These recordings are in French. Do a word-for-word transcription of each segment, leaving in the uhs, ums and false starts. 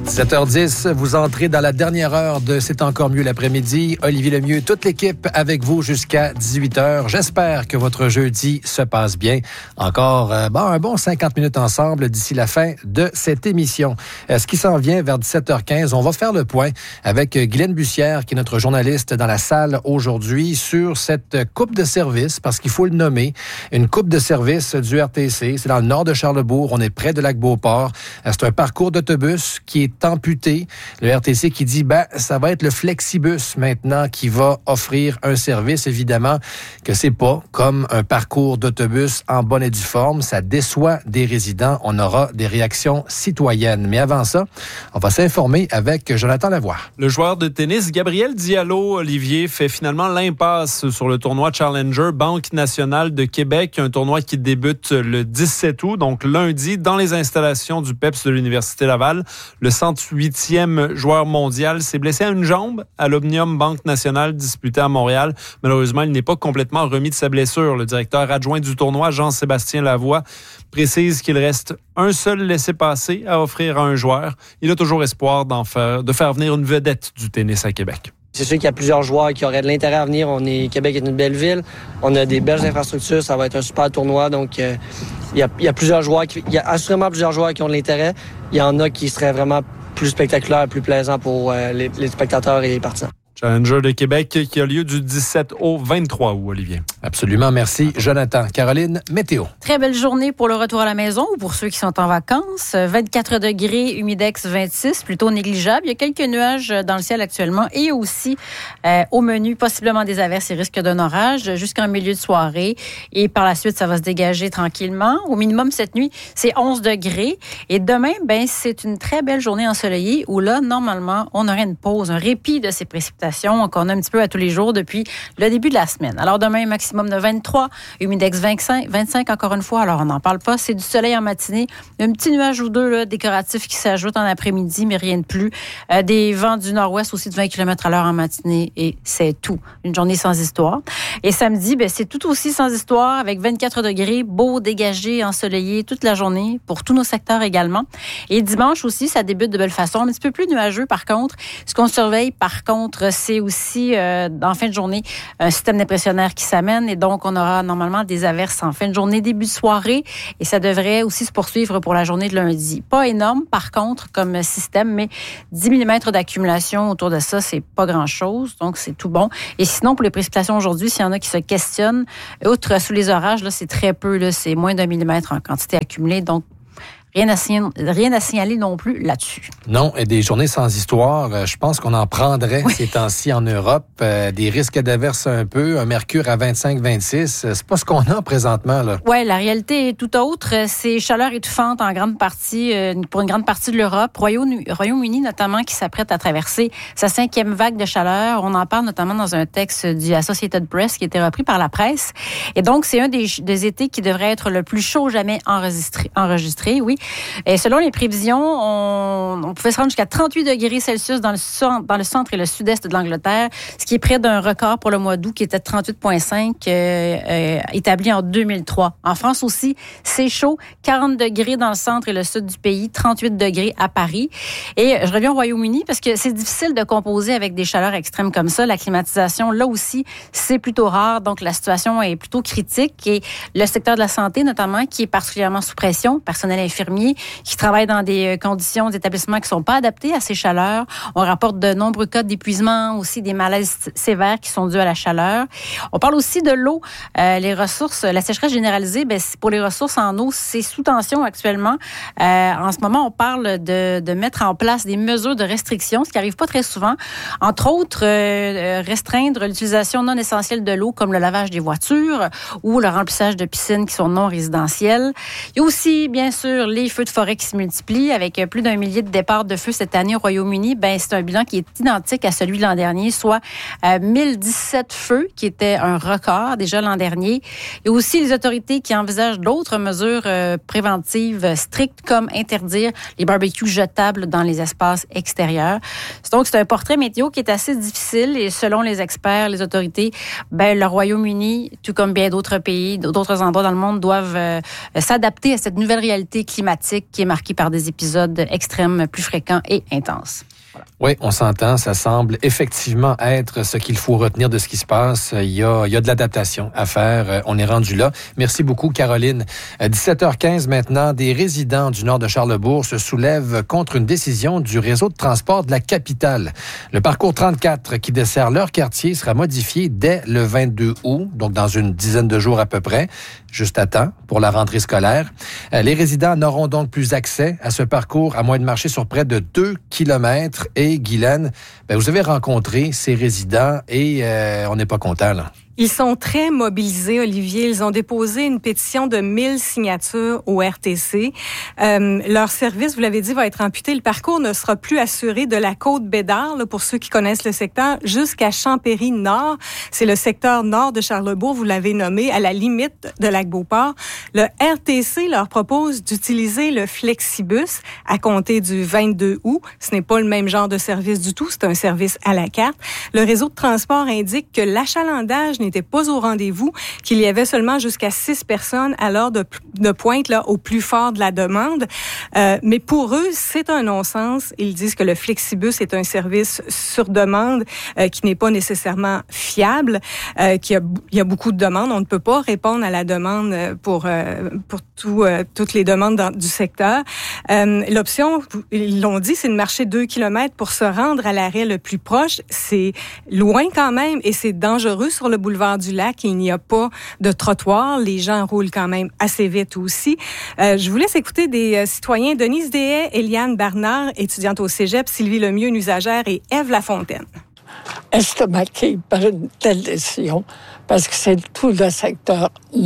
sept heures dix, vous entrez dans la dernière heure de C'est encore mieux l'après-midi. Olivier Lemieux, toute l'équipe avec vous jusqu'à dix-huit heures. J'espère que votre jeudi se passe bien. Encore euh, bon, un bon cinquante minutes ensemble d'ici la fin de cette émission. Euh, ce qui s'en vient vers dix-sept heures quinze, on va faire le point avec Guylaine Bussière, qui est notre journaliste dans la salle aujourd'hui, sur cette coupe de service, parce qu'il faut le nommer, une coupe de service du R T C. C'est dans le nord de Charlesbourg, on est près de Lac-Beauport. Euh, c'est un parcours d'autobus qui est amputé. Le R T C qui dit, ben, ça va être le Flexibus maintenant qui va offrir un service. Évidemment que c'est pas comme un parcours d'autobus en bonne et due forme. Ça déçoit des résidents. On aura des réactions citoyennes. Mais avant ça, on va s'informer avec Jonathan Lavoie. Le joueur de tennis Gabriel Diallo, Olivier, fait finalement l'impasse sur le tournoi Challenger Banque nationale de Québec. Un tournoi qui débute le dix-sept août, donc lundi, dans les installations du P E P S de l'Université Laval. Le cent huitième joueur mondial s'est blessé à une jambe à l'Omnium Banque nationale disputé à Montréal. Malheureusement, il n'est pas complètement remis de sa blessure. Le directeur adjoint du tournoi, Jean-Sébastien Lavoie, précise qu'il reste un seul laissez-passer à offrir à un joueur. Il a toujours espoir d'en faire, de faire venir une vedette du tennis à Québec. C'est sûr qu'il y a plusieurs joueurs qui auraient de l'intérêt à venir. On est, Québec est une belle ville. On a des belles infrastructures. Ça va être un super tournoi. Donc, euh, il, y a, il y a plusieurs joueurs qui, il y a assurément plusieurs joueurs qui ont de l'intérêt. Il y en a qui seraient vraiment plus spectaculaires, plus plaisants pour euh, les, les spectateurs et les partisans. Challenger de Québec qui a lieu du dix-sept au vingt-trois août, Olivier. Absolument, merci Jonathan. Caroline, météo. Très belle journée pour le retour à la maison ou pour ceux qui sont en vacances. vingt-quatre degrés, humidex vingt-six, plutôt négligeable. Il y a quelques nuages dans le ciel actuellement et aussi euh, au menu, possiblement des averses et risques d'un orage jusqu'en milieu de soirée. Et par la suite, ça va se dégager tranquillement. Au minimum, cette nuit, c'est onze degrés. Et demain, ben, c'est une très belle journée ensoleillée où là, normalement, on aurait une pause, un répit de ces précipitations qu'on a un petit peu à tous les jours depuis le début de la semaine. Alors demain, maximum de vingt-trois, humidex vingt-cinq, vingt-cinq encore une fois. Alors on n'en parle pas, c'est du soleil en matinée. Un petit nuage ou deux là, décoratifs qui s'ajoutent en après-midi, mais rien de plus. Euh, des vents du nord-ouest aussi de vingt kilomètres à l'heure en matinée et c'est tout. Une journée sans histoire. Et samedi, ben, c'est tout aussi sans histoire avec vingt-quatre degrés, beau, dégagé, ensoleillé toute la journée pour tous nos secteurs également. Et dimanche aussi, ça débute de belle façon, un petit peu plus nuageux par contre. Ce qu'on surveille par contre, c'est aussi, euh, en fin de journée, un système dépressionnaire qui s'amène et donc on aura normalement des averses en fin de journée, début de soirée et ça devrait aussi se poursuivre pour la journée de lundi. Pas énorme, par contre, comme système, mais dix millimètres d'accumulation autour de ça, c'est pas grand-chose, donc c'est tout bon. Et sinon, pour les précipitations aujourd'hui, s'il y en a qui se questionnent, outre sous les orages, là, c'est très peu, là, c'est moins d'un millimètre en quantité accumulée, donc Rien à, signaler, rien à signaler non plus là-dessus. Non, et des journées sans histoire, je pense qu'on en prendrait oui. ces temps-ci en Europe. Euh, des risques d'averse un peu, un mercure à vingt-cinq vingt-six, c'est pas ce qu'on a présentement, là. Oui, la réalité est tout autre. C'est chaleur étouffante en grande partie, euh, pour une grande partie de l'Europe. Royaume, Royaume-Uni, notamment, qui s'apprête à traverser sa cinquième vague de chaleur. On en parle notamment dans un texte du Associated Press qui a été repris par la presse. Et donc, c'est un des, des étés qui devrait être le plus chaud jamais enregistré, enregistré oui. Et selon les prévisions, on, on pouvait se rendre jusqu'à trente-huit degrés Celsius dans le, centre, dans le centre et le sud-est de l'Angleterre, ce qui est près d'un record pour le mois d'août qui était de trente-huit virgule cinq, euh, euh, établi en deux mille trois. En France aussi, c'est chaud, quarante degrés dans le centre et le sud du pays, trente-huit degrés à Paris. Et je reviens au Royaume-Uni parce que c'est difficile de composer avec des chaleurs extrêmes comme ça. La climatisation, là aussi, c'est plutôt rare, donc la situation est plutôt critique. Et le secteur de la santé, notamment, qui est particulièrement sous pression, personnel infirmier, qui travaillent dans des conditions d'établissement qui ne sont pas adaptées à ces chaleurs. On rapporte de nombreux cas d'épuisement, aussi des malaises sévères qui sont dus à la chaleur. On parle aussi de l'eau. Euh, les ressources, la sécheresse généralisée, ben, pour les ressources en eau, c'est sous tension actuellement. Euh, en ce moment, on parle de, de mettre en place des mesures de restriction, ce qui n'arrive pas très souvent. Entre autres, euh, restreindre l'utilisation non essentielle de l'eau, comme le lavage des voitures ou le remplissage de piscines qui sont non résidentielles. Il y a aussi, bien sûr, les feux de forêt qui se multiplient avec plus d'un millier de départs de feu cette année au Royaume-Uni. Ben, c'est un bilan qui est identique à celui de l'an dernier, soit euh, mille dix-sept feux, qui était un record déjà l'an dernier. Il y a aussi les autorités qui envisagent d'autres mesures euh, préventives strictes, comme interdire les barbecues jetables dans les espaces extérieurs. Donc, c'est un portrait météo qui est assez difficile et selon les experts, les autorités, ben, le Royaume-Uni, tout comme bien d'autres pays, d'autres endroits dans le monde, doivent euh, s'adapter à cette nouvelle réalité climatique problématique qui est marquée par des épisodes extrêmes plus fréquents et intenses. Voilà. Oui, on s'entend. Ça semble effectivement être ce qu'il faut retenir de ce qui se passe. Il y a, il y a de l'adaptation à faire. On est rendu là. Merci beaucoup, Caroline. À dix-sept heures quinze maintenant, des résidents du nord de Charlesbourg se soulèvent contre une décision du réseau de transport de la capitale. Le parcours trente-quatre qui dessert leur quartier sera modifié dès le vingt-deux août, donc dans une dizaine de jours à peu près, juste à temps pour la rentrée scolaire. Les résidents n'auront donc plus accès à ce parcours à moins de marcher sur près de deux kilomètres. Et Guylaine, ben vous avez rencontré ces résidents et euh, on n'est pas content, là. Ils sont très mobilisés, Olivier. Ils ont déposé une pétition de mille signatures au R T C. Euh, leur service, vous l'avez dit, va être amputé. Le parcours ne sera plus assuré de la Côte-Bédard, là, pour ceux qui connaissent le secteur, jusqu'à Champéry-Nord. C'est le secteur nord de Charlesbourg, vous l'avez nommé, à la limite de Lac-Beauport. Le R T C leur propose d'utiliser le Flexibus à compter du vingt-deux août. Ce n'est pas le même genre de service du tout, c'est un service à la carte. Le réseau de transport indique que l'achalandage n'était pas au rendez-vous, qu'il y avait seulement jusqu'à six personnes à l'heure de, de pointe là, au plus fort de la demande. Euh, mais pour eux, c'est un non-sens. Ils disent que le Flexibus est un service sur demande euh, qui n'est pas nécessairement fiable, euh, qu'il y a, il y a beaucoup de demandes. On ne peut pas répondre à la demande pour, euh, pour tout, euh, toutes les demandes dans, du secteur. Euh, l'option, ils l'ont dit, c'est de marcher deux kilomètres pour se rendre à l'arrêt le plus proche. C'est loin quand même et c'est dangereux sur le boulevard du Lac. Il n'y a pas de trottoir. Les gens roulent quand même assez vite aussi. Euh, je vous laisse écouter des euh, citoyens. Denise Deshaies, Eliane Barnard, étudiante au Cégep, Sylvie Lemieux, une usagère, et Ève Lafontaine. Estomaquée par une telle décision parce que c'est tout le secteur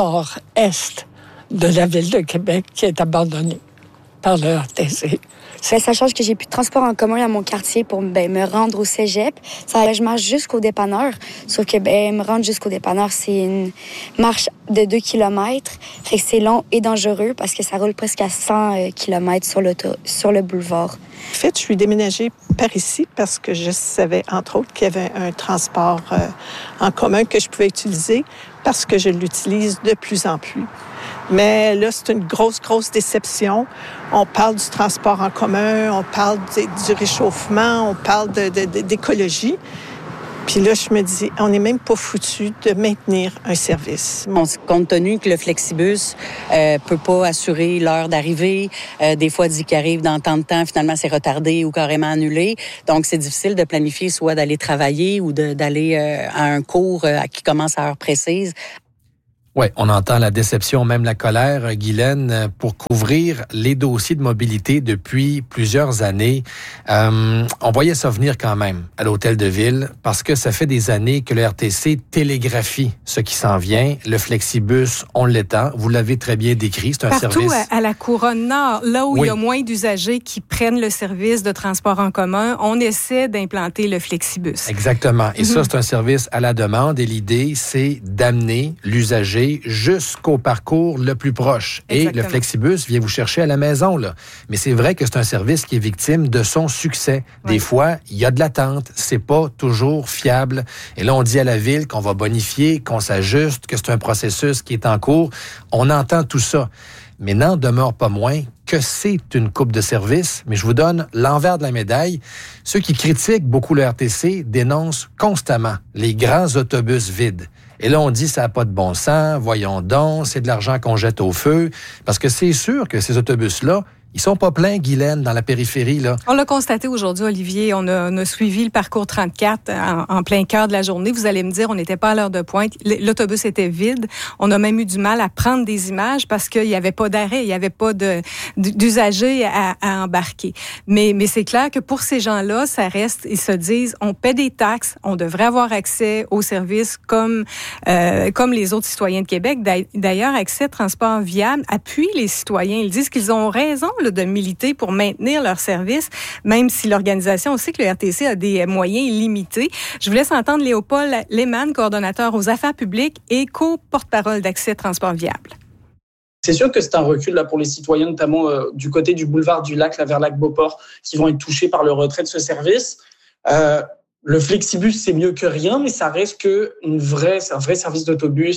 nord-est de la ville de Québec qui est abandonné par le R T C. Ben, ça change que j'ai plus de transport en commun à mon quartier pour ben, me rendre au cégep. Ça, je marche jusqu'au dépanneur. Sauf que ben, me rendre jusqu'au dépanneur, c'est une marche de deux kilomètres. Fait que c'est long et dangereux parce que ça roule presque à cent kilomètres sur, sur le boulevard. En fait, je suis déménagée par ici parce que je savais, entre autres, qu'il y avait un transport euh, en commun que je pouvais utiliser parce que je l'utilise de plus en plus. Mais là, c'est une grosse, grosse déception. On parle du transport en commun, on parle de, du réchauffement, on parle de, de, de, d'écologie. Puis là, je me dis, on n'est même pas foutu de maintenir un service. Bon, compte tenu que le Flexibus euh, peut pas assurer l'heure d'arrivée, euh, des fois dit qu'il arrive dans tant de temps, finalement c'est retardé ou carrément annulé. Donc c'est difficile de planifier soit d'aller travailler ou de, d'aller euh, à un cours euh, qui commence à heure précise. Oui, on entend la déception, même la colère, Guylaine, pour couvrir les dossiers de mobilité depuis plusieurs années. Euh, on voyait ça venir quand même à l'hôtel de ville parce que ça fait des années que le R T C télégraphie ce qui s'en vient. Le Flexibus, on l'étend. Vous l'avez très bien décrit. C'est un Partout service... à, à la Couronne Nord, là où oui. il y a moins d'usagers qui prennent le service de transport en commun, on essaie d'implanter le Flexibus. Exactement. Et mm-hmm. ça, c'est un service à la demande. Et l'idée, c'est d'amener l'usager jusqu'au parcours le plus proche. Exactement. Et le Flexibus vient vous chercher à la maison, là. Mais c'est vrai que c'est un service qui est victime de son succès. Oui. Des fois, il y a de l'attente. C'est pas toujours fiable. Et là, on dit à la ville qu'on va bonifier, qu'on s'ajuste, que c'est un processus qui est en cours. On entend tout ça. Mais n'en demeure pas moins que c'est une coupe de service. Mais je vous donne l'envers de la médaille. Ceux qui critiquent beaucoup le R T C dénoncent constamment les grands autobus vides. Et là, on dit ça n'a pas de bon sens, voyons donc, c'est de l'argent qu'on jette au feu. Parce que c'est sûr que ces autobus-là, ils sont pas pleins, Guylaine, dans la périphérie, là. On l'a constaté aujourd'hui, Olivier. On a, on a suivi le parcours trente-quatre en, en plein cœur de la journée. Vous allez me dire, on n'était pas à l'heure de pointe. L'autobus était vide. On a même eu du mal à prendre des images parce qu'il n'y avait pas d'arrêt, il n'y avait pas de, d'usagers à, à embarquer. Mais, mais c'est clair que pour ces gens-là, ça reste, ils se disent, on paie des taxes, on devrait avoir accès aux services comme, euh, comme les autres citoyens de Québec. D'ailleurs, Accès Transport Viable appuie les citoyens. Ils disent qu'ils ont raison là, de militer pour maintenir leur service, même si l'organisation aussi que le R T C a des moyens limités. Je vous laisse entendre Léopold Lehmann, coordonnateur aux affaires publiques et co-porte-parole d'Accès Transport Viable. C'est sûr que c'est un recul là, pour les citoyens, notamment euh, du côté du boulevard du Lac, là, vers Lac-Beauport, qui vont être touchés par le retrait de ce service. Euh, le Flexibus, c'est mieux que rien, mais ça reste que une vraie, c'est un vrai service d'autobus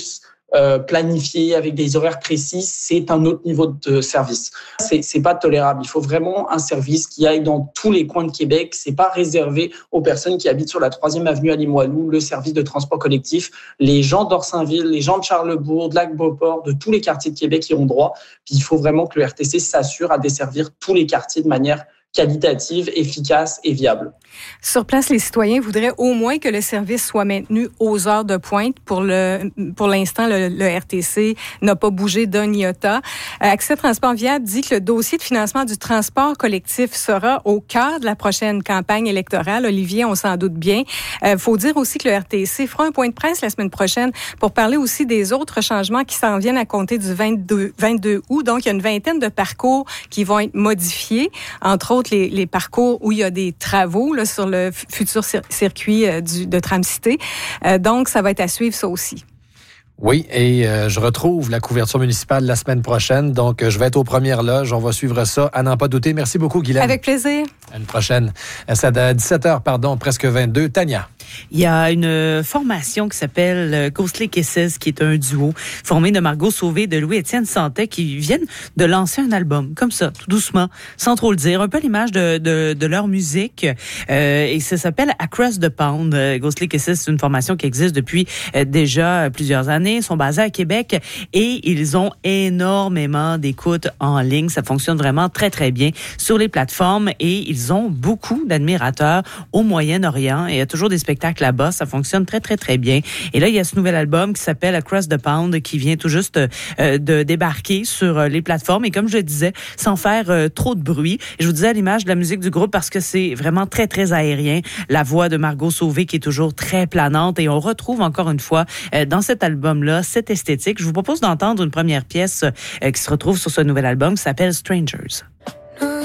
euh, planifié avec des horaires précis, c'est un autre niveau de service. C'est, c'est pas tolérable. Il faut vraiment un service qui aille dans tous les coins de Québec. C'est pas réservé aux personnes qui habitent sur la troisième avenue à Limoilou, le service de transport collectif. Les gens d'Orsainville, les gens de Charlebourg, de Lac-Beauport, de tous les quartiers de Québec y ont droit. Puis il faut vraiment que le R T C s'assure à desservir tous les quartiers de manière qualitative, efficace et viable. Sur place, les citoyens voudraient au moins que le service soit maintenu aux heures de pointe. Pour le, pour l'instant, le, le R T C n'a pas bougé d'un iota. Euh, Accès Transport Viable dit que le dossier de financement du transport collectif sera au cœur de la prochaine campagne électorale. Olivier, on s'en doute bien. Il euh, faut dire aussi que le R T C fera un point de presse la semaine prochaine pour parler aussi des autres changements qui s'en viennent à compter du vingt-deux, vingt-deux août. Donc, il y a une vingtaine de parcours qui vont être modifiés, entre autres les, les parcours où il y a des travaux là, sur le futur cir- circuit euh, du, de Tram-Cité. Euh, donc, ça va être à suivre, ça aussi. Oui, et euh, je retrouve la couverture municipale la semaine prochaine. Donc, euh, je vais être aux premières loges. On va suivre ça à n'en pas douter. Merci beaucoup, Guylaine. Avec plaisir. À une prochaine. C'est à dix-sept heures, pardon, presque vingt-deux. Tania. Il y a une formation qui s'appelle Ghostly Kisses, qui est un duo formé de Margot Sauvé et de Louis-Étienne Santet, qui viennent de lancer un album, comme ça, tout doucement, sans trop le dire, un peu l'image de, de, de leur musique. Euh, et ça s'appelle Across the Pond. Ghostly Kisses, c'est une formation qui existe depuis euh, déjà plusieurs années. Ils sont basés à Québec et ils ont énormément d'écoutes en ligne. Ça fonctionne vraiment très, très bien sur les plateformes et ils ont beaucoup d'admirateurs au Moyen-Orient. Et il y a toujours des spectacles là-bas, ça fonctionne très, très, très bien. Et là, il y a ce nouvel album qui s'appelle Across the Pond qui vient tout juste euh, de débarquer sur euh, les plateformes. Et comme je le disais, sans faire euh, trop de bruit. Et je vous disais à l'image de la musique du groupe parce que c'est vraiment très, très aérien. La voix de Margot Sauvé qui est toujours très planante. Et on retrouve encore une fois euh, dans cet album-là cette esthétique. Je vous propose d'entendre une première pièce euh, qui se retrouve sur ce nouvel album qui s'appelle Strangers.